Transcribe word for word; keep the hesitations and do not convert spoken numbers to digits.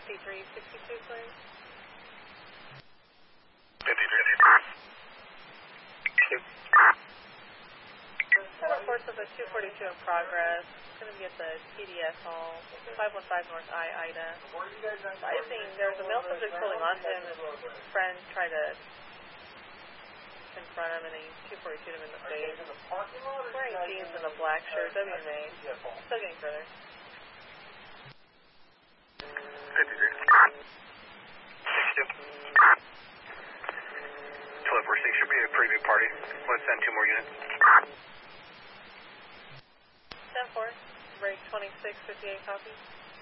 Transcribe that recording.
fifty-three sixty-two, please. Ten reports of a two forty-two in progress. It's going to be at the T D S Hall, five one five North I, Ida. I think there was a male subject pulling onto him, and his friend tried to confront him, and he two forty-two'd him in the face. Wearing jeans and a black shirt, W M A. Still getting further. twelve four six should be a pretty big party. Let's send two more units. ten four, break twenty-six fifty-eight, copy.